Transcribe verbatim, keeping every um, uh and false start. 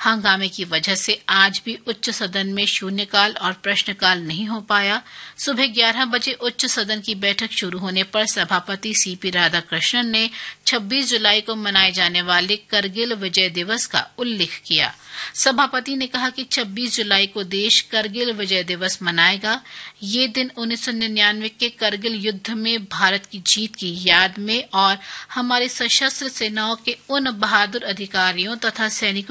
हंगामे की वजह से आज भी उच्च सदन में शून्यकाल और प्रश्नकाल नहीं हो पाया। सुबह ग्यारह बजे उच्च सदन की बैठक शुरू होने पर सभापति सीपी राधाकृष्णन ने छब्बीस जुलाई को मनाए जाने वाले करगिल विजय दिवस का उल्लेख किया। सभापति ने कहा कि छब्बीस जुलाई को देश करगिल विजय दिवस मनाएगा। ये दिन उन्नीस सौ निन्यानवे के करगिल युद्ध में भारत की जीत की याद में और हमारे सशस्त्र सेनाओं के उन बहादुर अधिकारियों तथा सैनिकों